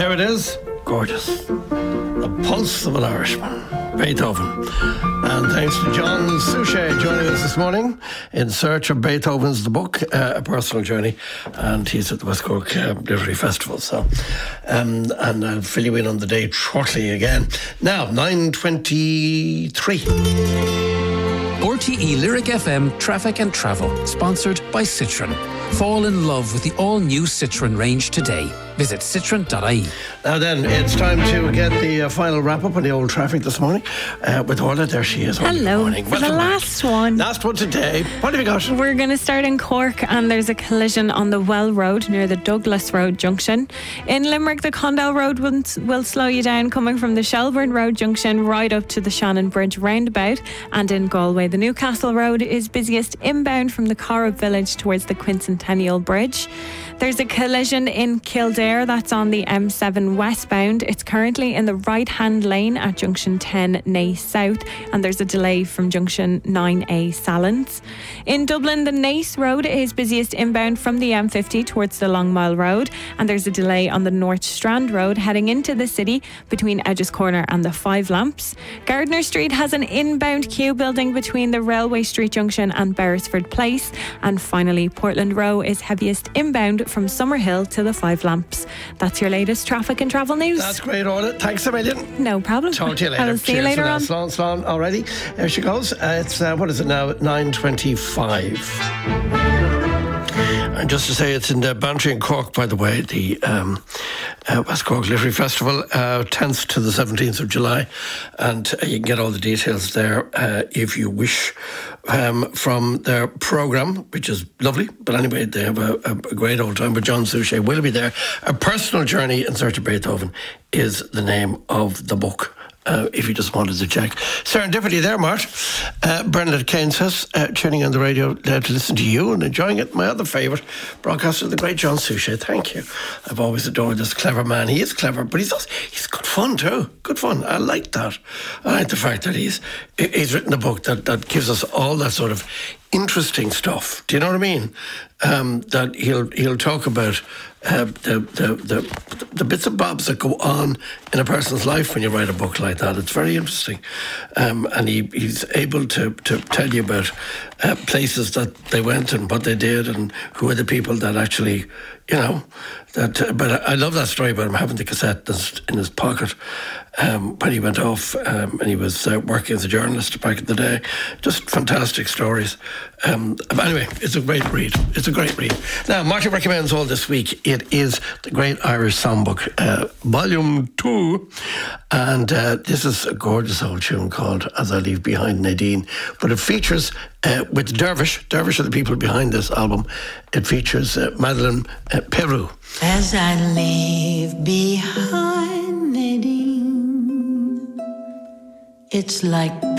There it is. Gorgeous. The Pulse of an Irishman. Beethoven. And thanks to John Suchet joining us this morning in search of Beethoven's The Book, A Personal Journey. And he's at the West Cork Literary Festival. So, and I'll fill you in on the date shortly again. Now, 9:23. RTE Lyric FM Traffic and Travel, sponsored by Citroën. Fall in love with the all-new Citroën range today. Visit citroen.ie. Now then, it's time to get the final wrap-up on the old traffic this morning with Orla. There she is. Hello. Morning. For the last one. Last one today. What have you got? We're going to start in Cork, and there's a collision on the Well Road near the Douglas Road junction. In Limerick, the Condell Road will slow you down coming from the Shelburne Road junction right up to the Shannon Bridge roundabout. And in Galway, the Newcastle Road is busiest inbound from the Corrib village towards the Quincentennial Bridge. There's a collision in Kildare that's on the M7 westbound. It's currently in the right-hand lane at junction 10 Naas South, and there's a delay from junction 9A Sallins. In Dublin, the Naas Road is busiest inbound from the M50 towards the Long Mile Road, and there's a delay on the North Strand Road heading into the city between Edges Corner and the Five Lamps. Gardner Street has an inbound queue building between the Railway Street Junction and Beresford Place. And finally, Portland Row is heaviest inbound from Summerhill to the Five Lamps. That's your latest traffic and travel news. That's great, Orla. Thanks a million. No problem. Talk to you later. I'll see you later on. Slán already. There she goes. It's, what is it now? 9:25. And just to say, it's in the Bantry in Cork, by the way, the West Cork Literary Festival, 10th to the 17th of July. And you can get all the details there if you wish from their programme, which is lovely. But anyway, they have a great old time. But John Suchet will be there. A Personal Journey in Search of Beethoven is the name of the book. If you just wanted to check. Serendipity there, Mart. Bernadette Kane says, tuning on the radio to listen to you and enjoying it. My other favourite broadcaster, the great John Suchet. Thank you. I've always adored this clever man. He is clever, but he's good fun too. Good fun. I like that. I like the fact that he's written a book that gives us all that sort of interesting stuff. Do you know what I mean? That he'll talk about the bits and bobs that go on in a person's life when you write a book like that. It's very interesting. And he's able to tell you about places that they went and what they did and who are the people that actually, you know, but I love that story about him having the cassette in his pocket when he went off and he was working as a journalist back in the day. Just fantastic stories. But anyway, it's a great read. It's a great read. Now, Martin recommends all this week. It is the Great Irish Songbook, Volume 2. And this is a gorgeous old tune called As I Leave Behind Nadine. But it features, with Dervish are the people behind this album, it features Madeleine Peru. As I leave behind Nadine, it's like